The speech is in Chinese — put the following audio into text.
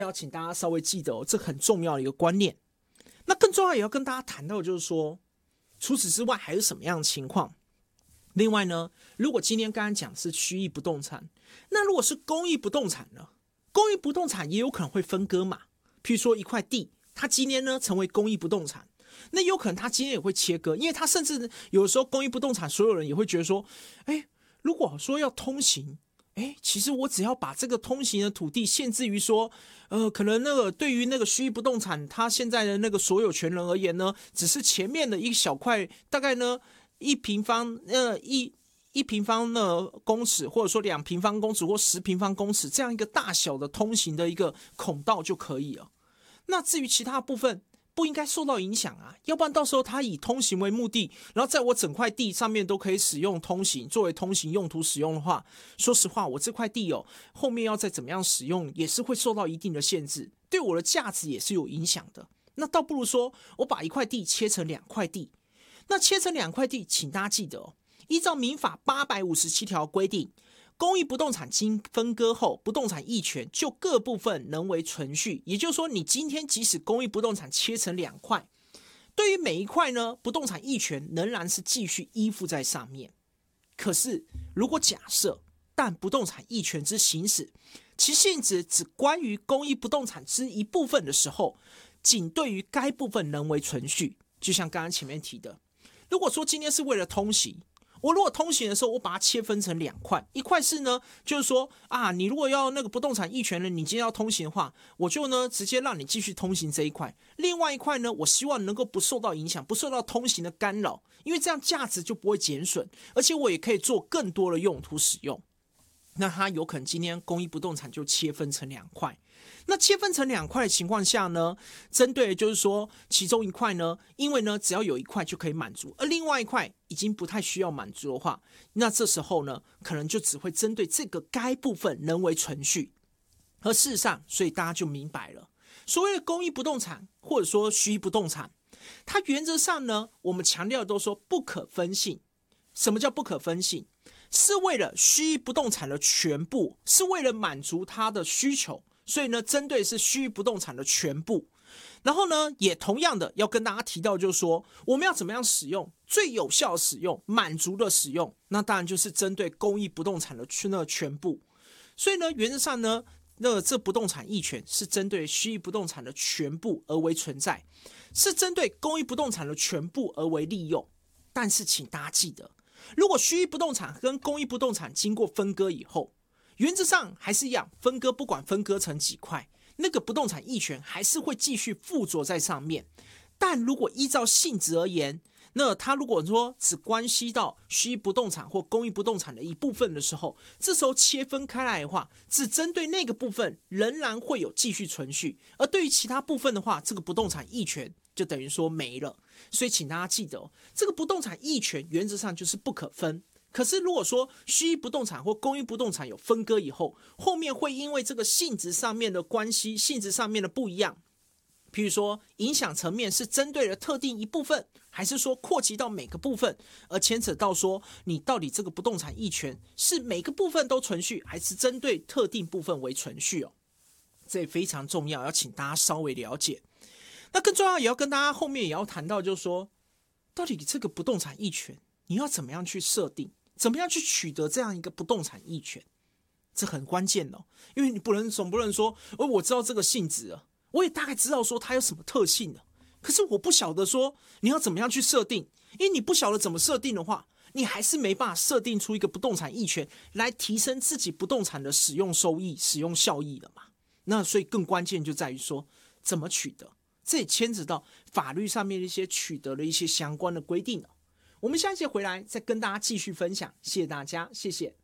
要请大家稍微记得这很重要的一个观念。那更重要也要跟大家谈到的就是说，除此之外还有什么样的情况？另外呢，如果今天刚刚讲是区域不动产，那如果是公益不动产呢？公益不动产也有可能会分割嘛，譬如说一块地，它今天呢成为公益不动产，那有可能它今天也会切割，因为它甚至有的时候公益不动产所有人也会觉得说，如果说要通行，其实我只要把这个通行的土地限制于说，可能那个对于那个区域不动产，它现在的那个所有权人而言呢，只是前面的一小块，大概呢一平方的公尺，或者说2平方公尺或10平方公尺这样一个大小的通行的一个孔道就可以了。那至于其他部分，不应该受到影响啊，要不然到时候它以通行为目的，然后在我整块地上面都可以使用通行作为通行用途使用的话，说实话，我这块地后面要再怎么样使用，也是会受到一定的限制，对我的价值也是有影响的。那倒不如说我把一块地切成2块地，那切成2块地，请大家记得依照民法857条规定，公益不动产经分割后，不动产役权就各部分能为存续。也就是说，你今天即使公益不动产切成2块，对于每一块呢，不动产役权仍然是继续依附在上面。可是，如果假设但不动产役权之行使，其性质只关于公益不动产之一部分的时候，仅对于该部分能为存续。就像刚刚前面提的，如果说今天是为了通行，我如果通行的时候，我把它切分成2块，一块是呢，就是说你如果要那个不动产役权人，你今天要通行的话，我就呢直接让你继续通行这一块。另外一块呢，我希望能够不受到影响，不受到通行的干扰，因为这样价值就不会减损，而且我也可以做更多的用途使用。那它有可能今天公益不动产就切分成2块。那切分成2块的情况下呢，针对就是说其中一块呢，因为呢只要有一块就可以满足，而另外一块已经不太需要满足的话，那这时候呢可能就只会针对这个该部分能为存续。而事实上，所以大家就明白了，所谓的公益不动产或者说虚不动产，它原则上呢，我们强调的都说不可分性。什么叫不可分性？是为了虚不动产的全部，是为了满足它的需求，所以呢，针对是虚不动产的全部。然后呢，也同样的要跟大家提到，就是说我们要怎么样使用最有效的使用、满足的使用，那当然就是针对公益不动产的全部。所以呢，原则上呢，这不动产役权是针对虚不动产的全部而为存在，是针对公益不动产的全部而为利用。但是请大家记得，如果虚不动产跟公益不动产经过分割以后，原则上还是一样，分割不管分割成几块，那个不动产役权还是会继续附着在上面。但如果依照性质而言，那它如果说只关系到虚不动产或公益不动产的一部分的时候，这时候切分开来的话，只针对那个部分仍然会有继续存续，而对于其他部分的话，这个不动产役权就等于说没了。所以请大家记得这个不动产役权原则上就是不可分。可是如果说虚不动产或公益不动产有分割以后，后面会因为这个性质上面的关系，性质上面的不一样，譬如说影响层面是针对了特定一部分，还是说扩及到每个部分，而牵扯到说你到底这个不动产役权是每个部分都存续，还是针对特定部分为存续这也非常重要，要请大家稍微了解。那更重要也要跟大家后面也要谈到，就是说到底这个不动产役权你要怎么样去设定，怎么样去取得这样一个不动产役权，这很关键因为你总不能说我知道这个性质了，我也大概知道说它有什么特性的，可是我不晓得说你要怎么样去设定，因为你不晓得怎么设定的话，你还是没办法设定出一个不动产役权来提升自己不动产的使用收益、使用效益的嘛。那所以更关键就在于说怎么取得，这也牵扯到法律上面的一些取得的一些相关的规定我们下一节回来再跟大家继续分享，谢谢大家，谢谢。